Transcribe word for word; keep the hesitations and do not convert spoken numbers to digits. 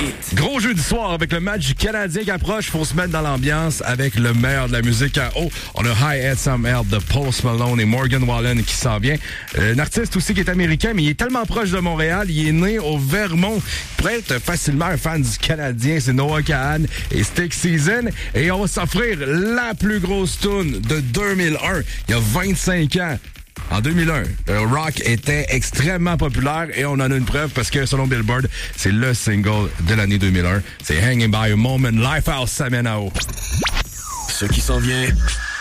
hits. Gros jeudi soir avec le match du Canadien qui approche. Faut se mettre dans l'ambiance avec le meilleur de la musique en haut. On a High Head Some Help de Post Malone et Morgan Wallen qui s'en vient. Euh, un artiste aussi qui est américain, mais il est tellement proche de Montréal. Il est né au Vermont. Il pourrait être facilement un fan du Canadien. C'est Noah Kahan et Stick Season. Et on va s'offrir la plus grosse tune de deux mille un. Il y a vingt-cinq ans. En deux mille un, le rock était extrêmement populaire et on en a une preuve parce que selon Billboard, c'est le single de l'année deux mille un. C'est Hanging by a Moment, Lifehouse Samanao. Ce qui s'en vient